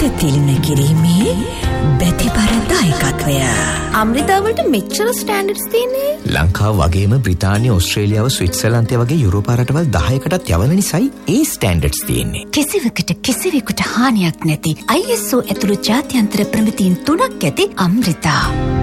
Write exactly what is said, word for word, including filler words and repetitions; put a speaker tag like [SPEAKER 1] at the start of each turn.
[SPEAKER 1] තිලින කිරීමේ බැතිබර දායකත්වය.
[SPEAKER 2] අමෘතාවලට මෙච්චර ස්ටෑන්ඩඩ්ස් තියෙන්නේ.
[SPEAKER 3] ලංකාව වගේම බ්‍රිතාන්‍ය, ඕස්ට්‍රේලියාව, ස්විට්සර්ලන්තය වගේ යුරෝපා රටවල් දහයකටත් යවන නිසායි ඒ ස්ටෑන්ඩඩ්ස් තියෙන්නේ.
[SPEAKER 1] කිසිවකට කිසිවෙකුට හානියක් නැති I S O ඇතුළු ජාත්‍යන්තර ප්‍රමිතීන් තුනක් ඇති අමෘතා.